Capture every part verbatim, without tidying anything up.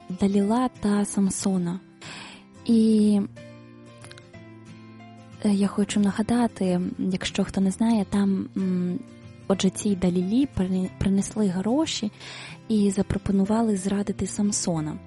Даліла та Самсона. І я хочу нагадати, якщо хто не знає, там, отже, цій Далілі принесли гроші і запропонували зрадити Самсона.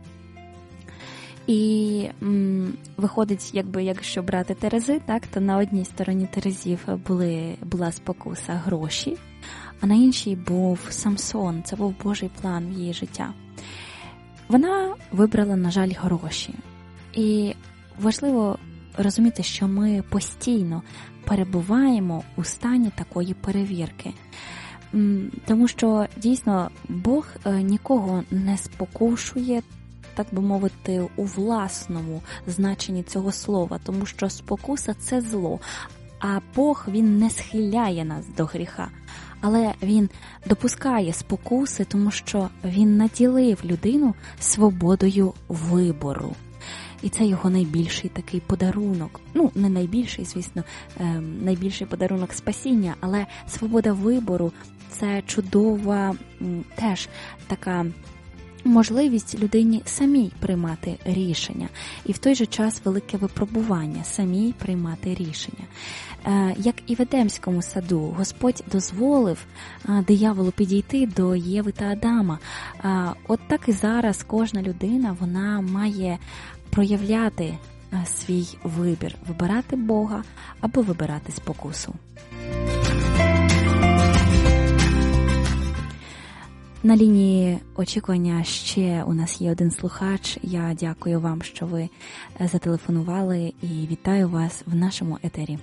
І м, виходить, якби, якщо брати терези, так, то на одній стороні терезів були, була спокуса гроші, а на іншій був Самсон. Це був Божий план в її життя. Вона вибрала, на жаль, гроші. І важливо розуміти, що ми постійно перебуваємо у стані такої перевірки. Тому що, дійсно, Бог нікого не спокушує, так би мовити, у власному значенні цього слова, тому що спокуса – це зло, а Бог, Він не схиляє нас до гріха, але Він допускає спокуси, тому що Він наділив людину свободою вибору. І це його найбільший такий подарунок. Ну, не найбільший, звісно, найбільший подарунок спасіння, але свобода вибору – це чудова теж така можливість людині самій приймати рішення. І в той же час велике випробування – самій приймати рішення. Як і в Едемському саду, Господь дозволив дияволу підійти до Єви та Адама. От так і зараз кожна людина, вона має проявляти свій вибір, вибирати Бога або вибирати спокусу. На лінії очікування ще у нас є один слухач. Я дякую вам, що ви зателефонували, і вітаю вас в нашому етері.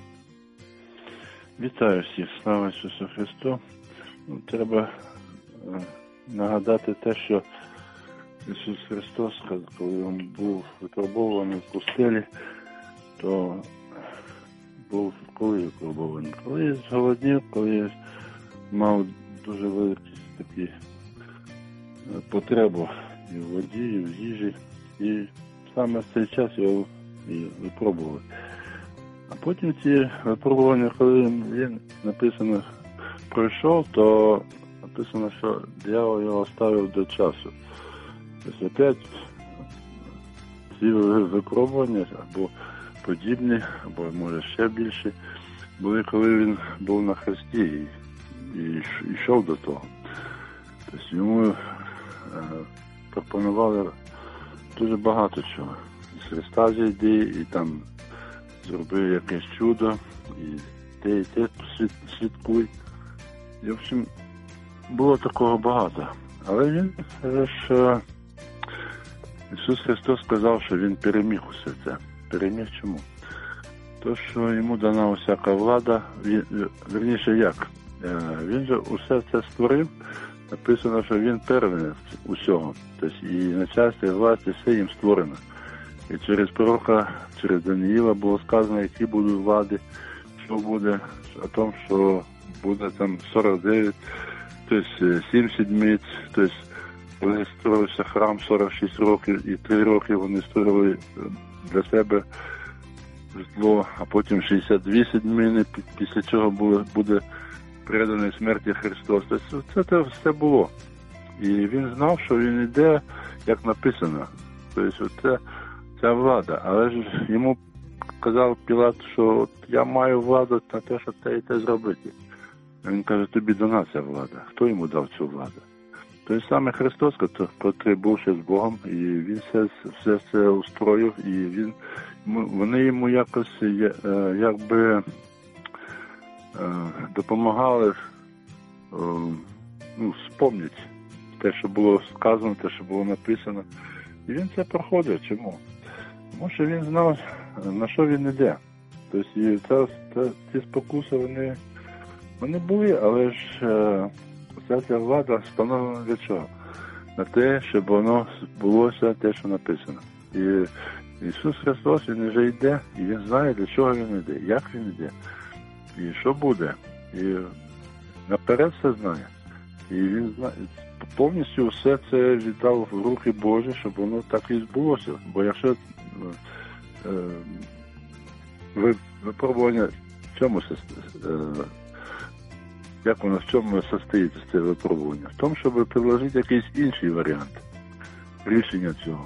Вітаю всіх. Слава Ісусу Христу. Треба нагадати те, що Ісус Христос, коли Він був випробований в пустелі, то був коли випробований? Коли зголоднів, коли мав дуже великі такі потребу і в воді, і в їжі. І саме в цей час його і випробували. А потім ці випробування, коли він, написано, пройшов, то написано, що диявол його оставив до часу. Тобто опять ці випробування або подібні, або може ще більше, були, коли він був на хресті і, і йшов до того. Тобто йому е, пропонували дуже багато чого. З хреста зійди, і там зроби якесь чудо, і те, і те слідкуй. І, в общем, було такого багато. Але він ж, Ісус Христос сказав, що Він переміг усе це. Переміг чому? То, що йому дана усяка влада, він, верніше як? Він же усе це створив, написано, що він первенець усього. Тобто і начальство, і власть, і все їм створено. І через пророка, через Даниїла було сказано, які будуть влади, що буде, о тому, що буде там сорок дев'ять, тобто сім седмиць, тобто коли строївся храм сорок шість років, і три роки вони створили для себе житло, а потім шістдесят дві седмини, після чого буде, буде переданий смерті Христос. Тобто це, це все було. І він знав, що він йде, як написано. Тобто це ця влада. Але ж йому казав Пілат, що от я маю владу на те, що те і те зробити. А він каже, тобі дана ця влада. Хто йому дав цю владу? Той саме Христос, який був ще з Богом, і він все, все це устроїв, і він, вони йому якось якби допомагали ну, спомнити те, що було сказано, те, що було написано. І він це проходив. Чому? Тому що він знав, на що він іде. Тобто і це, це, ці спокуси, вони, вони були, але ж вся ця влада встановлена для чого? На те, щоб воно було все те, що написано. І Ісус Христос, Він вже йде, і Він знає, для чого Він йде, як Він йде, і що буде. І наперед все знає. І Він знає, повністю все це віддав в руки Божі, щоб воно так і збулося. Бо якщо е, е, випробування в чому е, як воно в чому состоїться це випробування? В тому, щоб предложити якийсь інший варіант рішення цього.